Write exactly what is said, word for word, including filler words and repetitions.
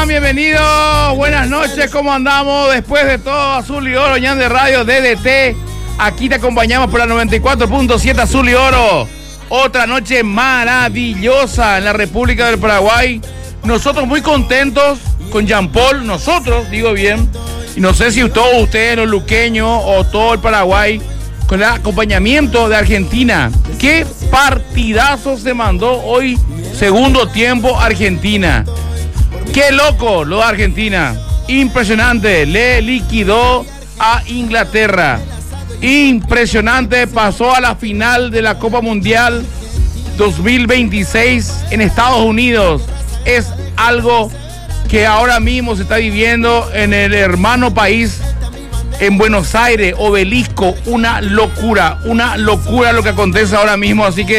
están? Bienvenidos. Buenas noches. ¿Cómo andamos? Después de todo, Azul y Oro, Ñan de Radio D D T. Aquí te acompañamos por la noventa y cuatro punto siete Azul y Oro. Otra noche maravillosa en la República del Paraguay. Nosotros muy contentos con Jean Paul. Nosotros, digo bien. Y no sé si todos ustedes, los luqueños o todo el Paraguay, con el acompañamiento de Argentina. Qué partidazo se mandó hoy, segundo tiempo, Argentina. Qué loco lo de Argentina. Impresionante. Le liquidó a Inglaterra. Impresionante. Pasó a la final de la Copa Mundial dos mil veintiséis en Estados Unidos. Es algo que ahora mismo se está viviendo en el hermano país, en Buenos Aires, Obelisco. Una locura. Una locura lo que acontece ahora mismo. Así que